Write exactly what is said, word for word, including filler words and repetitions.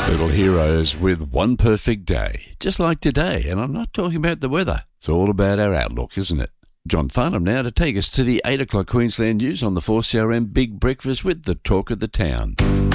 Little Heroes with One Perfect Day, just like today, and I'm not talking about the weather. It's all about our outlook, isn't it? John Farnham now to take us to the eight o'clock Queensland News on the four C R M Big Breakfast with the talk of the town.